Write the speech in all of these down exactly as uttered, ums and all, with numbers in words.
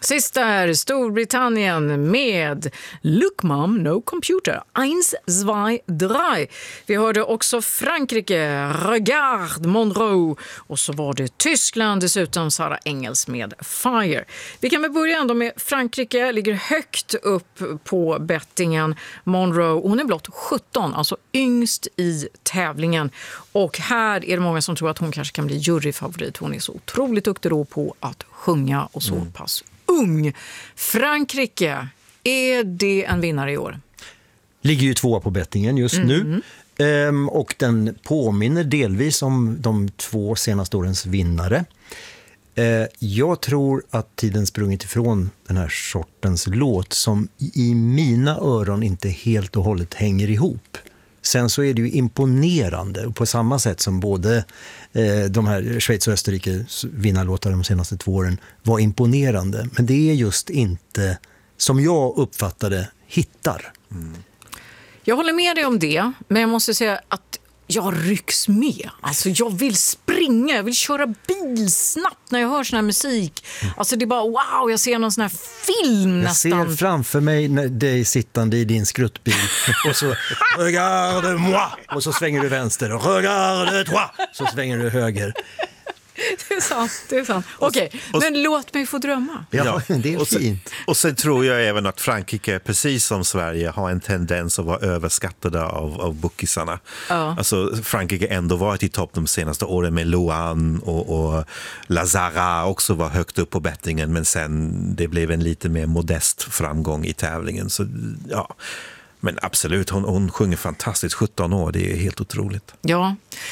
Sist där Storbritannien med Look Mom, No Computer, Eins, zwei, drei. Vi hörde också Frankrike, Regard, Monroe, och så var det Tyskland dessutom, Sara Engels med Fire. Vi kan väl börja ändå med Frankrike, ligger högt upp på bettingen. Monroe, hon är blott sjutton, alltså yngst i tävlingen. Och här är det många som tror att hon kanske kan bli juryfavorit. Hon är så otroligt duktig då på att sjunga och så mm. pass ung. Frankrike, är det en vinnare i år? Ligger ju tvåa på bettingen just mm. nu. Ehm, och den påminner delvis om de två senaste årens vinnare. Ehm, jag tror att tiden sprungit ifrån den här sortens låt som i mina öron inte helt och hållet hänger ihop. Sen så är det ju imponerande, och på samma sätt som både eh, de här Schweiz och Österrike vinnarlåtar de senaste två åren var imponerande. Men det är just inte, som jag uppfattade, hittar. Mm. Jag håller med dig om det, men jag måste säga att jag rycks med. Alltså jag vill springa, jag vill köra bil snabbt när jag hör sån här musik. Alltså det är bara wow, jag ser någon sån här film jag nästan. Jag ser framför mig dig sittande i din skruttbil och så regarde-moi och så svänger du vänster och regarde-toi så svänger du höger. Det är sant, det är sant. Okej, okay, men låt mig få drömma. Ja, det är och sen, fint. Och sen tror jag även att Frankrike, precis som Sverige, har en tendens att vara överskattade av, av bookisarna. Ja. Alltså Frankrike ändå varit i topp de senaste åren med Luan och, och Lazara också var högt upp på bettingen, men sen det blev en lite mer modest framgång i tävlingen. Så ja... Men absolut, hon, hon sjunger fantastiskt, sjutton år, det är helt otroligt. Ja,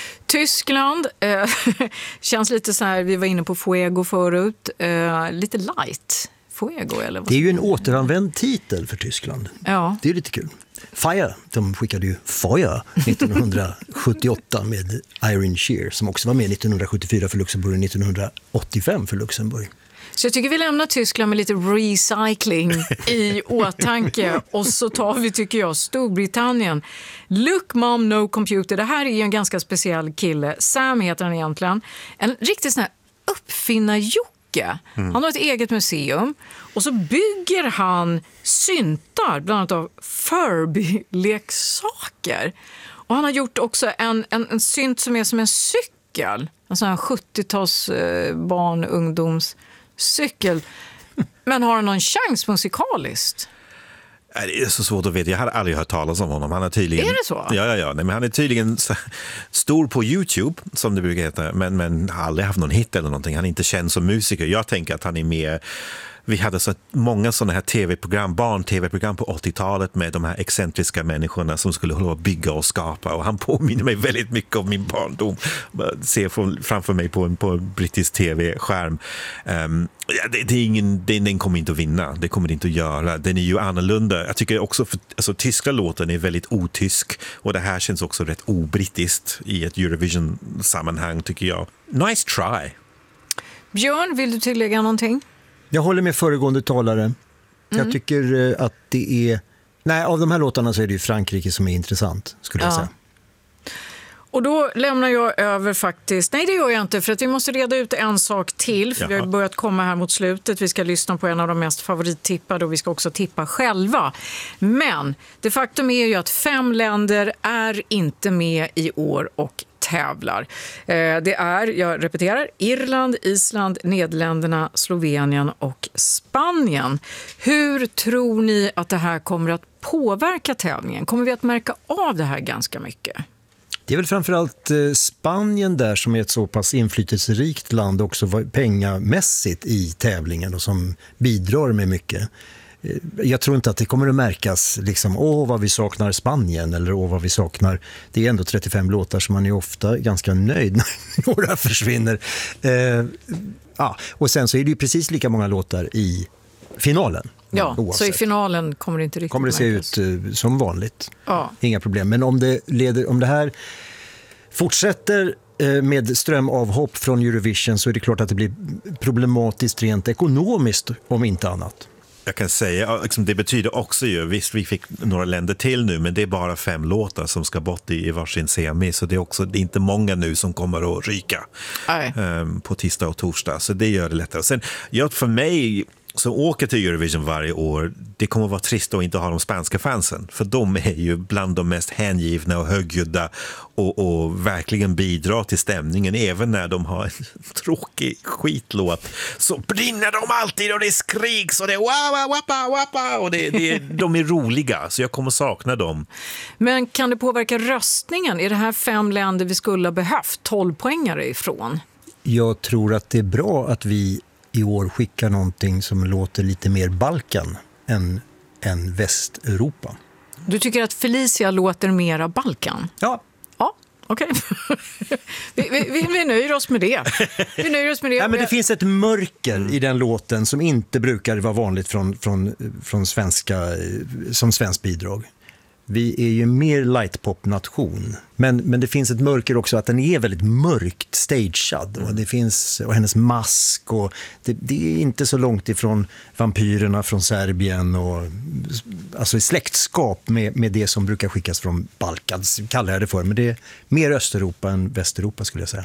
Tyskland eh, känns lite så här, vi var inne på Fuego förut, eh, lite light Fuego eller vad? Det är ju en återanvänd titel för Tyskland. Ja. Det är lite kul. Fire, de skickade ju Fire nittonhundrasjuttioåtta med Irene Shear som också var med nittonhundrasjuttiofyra för Luxemburg och nittonhundraåttiofem för Luxemburg. Så jag tycker vi lämnar Tyskland med lite recycling i åtanke. Och så tar vi, tycker jag, Storbritannien. Look Mom, No Computer. Det här är ju en ganska speciell kille. Sam heter han egentligen. En riktigt sån här uppfinnar-Jocke. Mm. Han har ett eget museum. Och så bygger han syntar, bland annat av Furby-leksaker. Och han har gjort också en, en, en synt som är som en cykel. En sån här sjuttio-tals eh, barn, ungdoms cykel. Men har han någon chans musikaliskt? Det är så svårt att veta. Jag har aldrig hört talas om honom. Han är tydligen... Är det så? Ja, ja, ja. Nej, men han är tydligen stor på YouTube, som det brukar heta. Men, men har aldrig haft någon hit eller någonting. Han är inte känd som musiker. Jag tänker att han är mer... Vi hade så många sådana här tv-program, barn-tv-program på åttiotalet med de här excentriska människorna som skulle hålla på att bygga och skapa. Och han påminner mig väldigt mycket om min barndom. Se framför mig på en, på en brittisk tv-skärm. Um, det, det är ingen, det, den kommer inte att vinna. Det kommer det inte att göra. Den är ju annorlunda. Jag tycker också för alltså, tyska låten är väldigt otysk. Och det här känns också rätt obrittiskt i ett Eurovision-sammanhang, tycker jag. Nice try. Björn, vill du tillägga någonting? Jag håller med föregående talare. Mm. Jag tycker att det är... Nej, av de här låtarna så är det ju Frankrike som är intressant, skulle jag ja. säga. Och då lämnar jag över faktiskt... Nej, det gör jag inte, för att vi måste reda ut en sak till. För Jaha. vi har börjat komma här mot slutet. Vi ska lyssna på en av de mest favorittippade och vi ska också tippa själva. Men det faktum är ju att fem länder är inte med i år och tävlar. Det är, jag repeterar, Irland, Island, Nederländerna, Slovenien och Spanien. Hur tror ni att det här kommer att påverka tävlingen? Kommer vi att märka av det här ganska mycket? Det är väl framförallt Spanien där som är ett så pass inflytelserikt land också pengamässigt i tävlingen och som bidrar med mycket. Jag tror inte att det kommer att märkas liksom, åh vad vi saknar Spanien eller åh vad vi saknar. Det är ändå trettiofem låtar som man är ofta ganska nöjd när några försvinner. Eh, ja. Och sen så är det ju precis lika många låtar i finalen. Ja, oavsett. Så i finalen kommer det inte riktigt kommer det se märkas. ut uh, som vanligt. Ja. Inga problem. Men om det, leder, om det här fortsätter uh, med strömavhopp från Eurovision så är det klart att det blir problematiskt rent ekonomiskt om inte annat. Jag kan säga, liksom, det betyder också ju, visst vi fick några länder till nu, men det är bara fem låtar som ska bort i, i varsin semi, så det är också det är inte många nu som kommer att ryka um, på tisdag och torsdag, så det gör det lättare. Sen, ja, för mig som åker till Eurovision varje år, det kommer att vara trist att inte ha de spanska fansen. För de är ju bland de mest hängivna och högljudda och, och verkligen bidrar till stämningen. Även när de har en tråkig skitlåt så brinner de alltid och det skriks och det är wapa, wapa, wapa, och det, det, de är roliga, så jag kommer sakna dem. Men kan det påverka röstningen? Är det här fem länder vi skulle ha behövt tolv poängare ifrån? Jag tror att det är bra att vi i år skickar någonting som låter lite mer Balkan än, än Västeuropa. Du tycker att Felicia låter mera Balkan? Ja. Ja, okej. Okay. vi, vi, vi nöjer oss med det. Vi nöjer oss med det. Ja, men det finns ett mörker i den låten som inte brukar vara vanligt från, från, från svenska, som svensk bidrag. Vi är ju mer lightpop-nation. Men, men det finns ett mörker också att den är väldigt mörkt stagead. Och det finns, och hennes mask. Och det, det är inte så långt ifrån vampyrerna från Serbien. Och, alltså i släktskap med, med det som brukar skickas från Balkan, kallar jag det för. Men det är mer Östeuropa än Västeuropa skulle jag säga.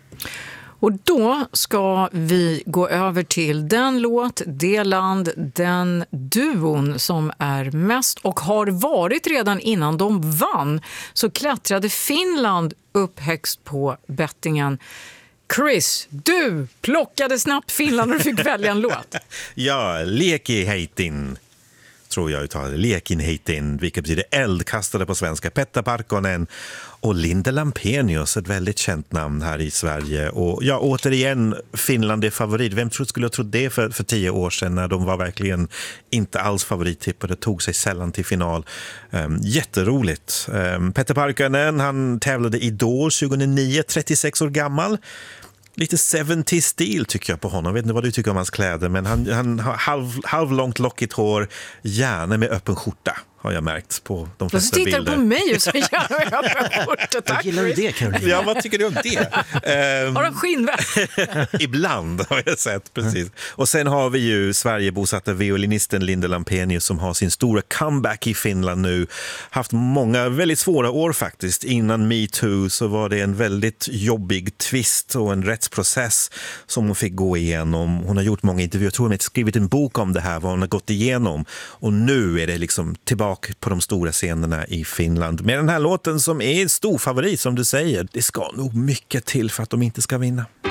Och då ska vi gå över till den låt, det land, den duon som är mest och har varit redan innan de vann. Så klättrade Finland upp högst på bettingen. Chris, du plockade snabbt Finland och fick välja en låt. Ja, Leki heitin. Tror jag uttalar det. Lekin heitin, vilket betyder eldkastade på svenska. Petter Parkkonen och Linda Lampenius, ett väldigt känt namn här i Sverige. Och ja, återigen, Finland är favorit. Vem skulle ha trott det för, för tio år sedan när de var verkligen inte alls favorittippade, tog sig sällan till final. Um, jätteroligt. Um, Petter Parkkonen, han tävlade i Idol tjugohundranio, trettiosex år gammal. Lite seventies-stil tycker jag på honom. Jag vet inte vad du tycker om hans kläder, men han, han har halv, halvlångt lockigt hår, gärna med öppen skjorta, har jag märkt på de flesta bilder. Du tittar på mig och så gärna med öppen skjorta. Tack. Gillar du det, Caroline? Ja, vad tycker du om det? um, har du skinnväst? Ibland har jag sett, precis. Mm. Och sen har vi ju Sverigebosatta violinisten Linda Lampenius som har sin stora comeback i Finland nu. Haft många väldigt svåra år faktiskt. Innan Me Too så var det en väldigt jobbig twist och en rättsprocess som hon fick gå igenom. Hon har gjort många intervjuer. Jag tror hon har skrivit en bok om det här, vad hon har gått igenom. Och nu är det liksom tillbaka på de stora scenerna i Finland. Med den här låten som är en stor favorit, som du säger, det ska nog mycket till för att de inte ska vinna.